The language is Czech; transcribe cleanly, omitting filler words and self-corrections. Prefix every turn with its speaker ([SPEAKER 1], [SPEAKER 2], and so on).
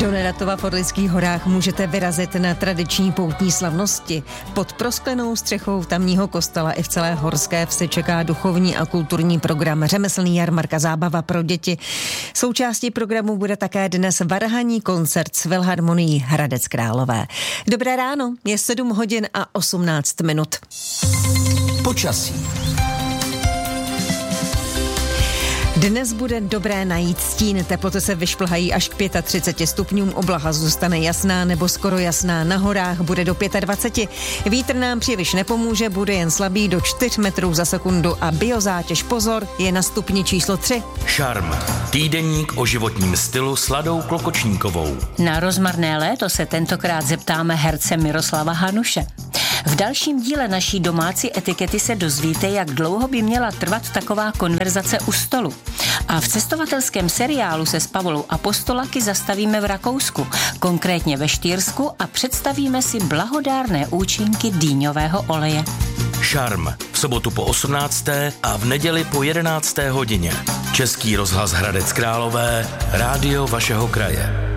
[SPEAKER 1] Do Neratova v Orlických horách můžete vyrazit na tradiční poutní slavnosti. Pod prosklenou střechou tamního kostela i v celé horské vsi čeká duchovní a kulturní program, řemeslný jarmark a zábava pro děti. Součástí programu bude také dnes varhanní koncert s Filharmonií Hradec Králové. Dobré ráno, je 7 hodin a 18 minut.
[SPEAKER 2] Počasí.
[SPEAKER 1] Dnes bude dobré najít stín, teploty se vyšplhají až k 35 stupňům, oblaha zůstane jasná nebo skoro jasná, na horách bude do 25. Vítr nám příliš nepomůže, bude jen slabý do 4 metrů za sekundu a biozátěž, pozor, je na stupni číslo 3.
[SPEAKER 2] Šarm. Týdeník o životním stylu s Ladou Klokočníkovou.
[SPEAKER 3] Na rozmarné léto se tentokrát zeptáme herce Miroslava Hanuše. V dalším díle naší domácí etikety se dozvíte, jak dlouho by měla trvat taková konverzace u stolu. A v cestovatelském seriálu se s Pavlou Apostolaky zastavíme v Rakousku, konkrétně ve Štýrsku, a představíme si blahodárné účinky dýňového oleje.
[SPEAKER 2] Šarm. V sobotu po 18. a v neděli po 11. hodině. Český rozhlas Hradec Králové, rádio vašeho kraje.